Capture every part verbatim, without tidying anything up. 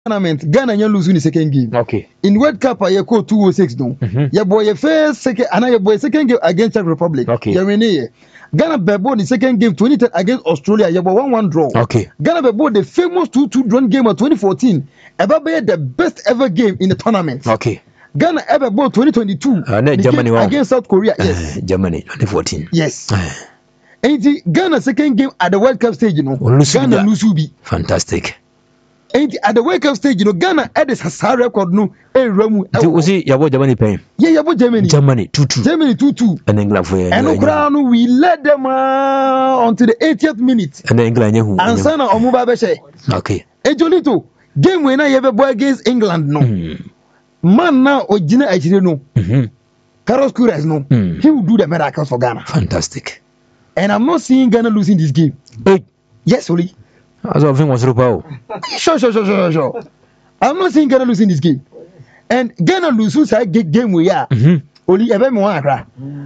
tournament, Ghana you lose in the second game. Okay. In World Cup, I go two oh six no. Mm-hmm. Your boy, your first second, and your boy second game against Czech Republic. Okay. You win Ghana bebo the second game twenty ten against Australia. You boy one one draw. Okay. Ghana bebo the famous two two drawn game of twenty fourteen. Ever be the best ever game in the tournament. Okay. Ghana ever bought twenty twenty-two. Uh, Germany against South Korea. Yes. Uh, Germany twenty fourteen. Yes. And the Ghana second game at the World Cup stage, you know. Lose Ghana lose be fantastic. And at the World Cup stage, you know, Ghana had this Sahara record no. Hey, Ramu. You see, you about Germany paying. Yeah, you about Germany. Germany two two. Germany two two. And England for and Ukraine we led them uh, until the eightieth minute. And England who. And Sana Omuba Beshe. Okay. And Jolito game winner you ever boy against England no. Mm. Man now Ojina actually no. Mm-hmm. Carlos Queiroz no. Mm. He will do the miracles for Ghana. Fantastic. And I'm not seeing Ghana losing this game. Hey. Yes, Oli. As of was Rupao. Sure, sure, sure, sure, sure. I'm not seeing Ghana losing this game. And Ghana loses that game we are. Mm-hmm. Oli ebe mo akra.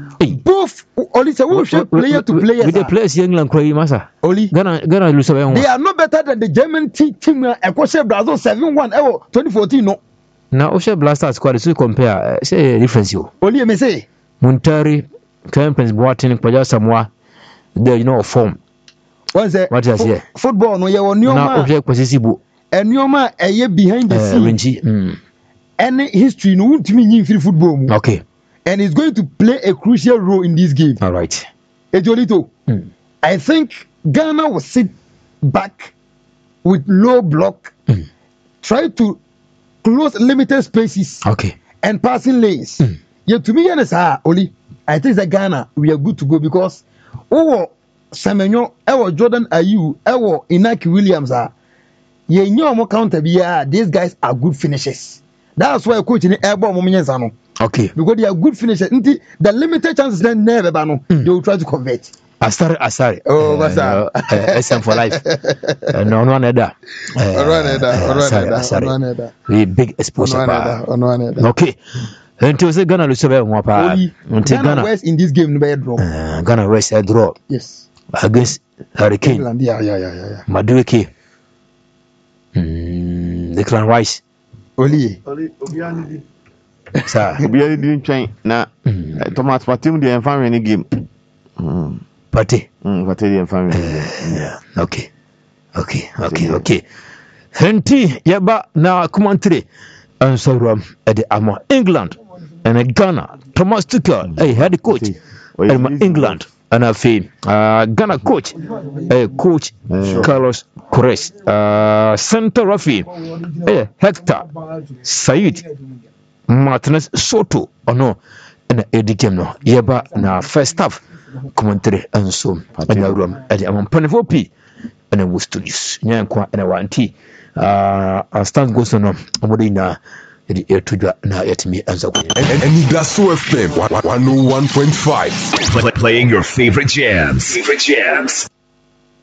Both Oli say we should player to player. With the players England cry massa. Oli Ghana Ghana lose one. They are not better than the German team team Ekoshe Brazil seven one eh twenty fourteen no. Now Osha Blaster squad so compare say difference you. Oli me say Muntari, Kempens Boateng, Paja Samoa, there you know form. What is what is here? Football no, you want new now object posisibu. And new man a year behind the scene. Mm. Any history no to me in football. Okay. And it's going to play a crucial role in this game. All right. Ejolito, mm. I think Ghana will sit back with low block, mm. try to close limited spaces. Okay. And passing lanes. Mm. Yeah, to me, Yanesa, Oli, I think that Ghana we are good to go because oh. Semenyo, Ewo Jordan Ayew, Ewo Inaki Williams are. Ye know more counter be these guys are good finishers. That's why coach in the airborne moments are no. Okay. Because they are good finishers. The limited chances they never bano. They will try to convert. Asari Asari. Oh, what's that? S M for life. No one other. Asari. We big exposure. Okay. Until the Ghana lose one pa. Until Ghana West in this game no draw. Ghana West a draw. Yes. Against Hurricane. England, yeah, yeah, yeah, yeah. Madueke. Mm, Declan Rice. Oli. Oli, Obiani. Sir. Obiani didn't train. Nah. Thomas Partey the infamy any game. Partey. Mm, Partey the infamy. Yeah. Okay. Okay. Okay. Okay. Henti yaba na commentary. And so um at the Ama England and Ghana. Thomas Tuchel, hey, head coach. And England. And I feel uh, Ghana coach, uh, coach uh, Carlos Queiroz, uh, Center Rafi, uh, Hector, Said, Martinez Soto, or no, and Eddie Kemno, Yeba, na first half commentary, and so and the room at the Amon Penevopi, and then was to use Yankwa and a one tea. Uh, stand goes on, Modena. The air to now at me as a and Enidaso F M one oh one point five. Playing your favorite jams. Favorite jams.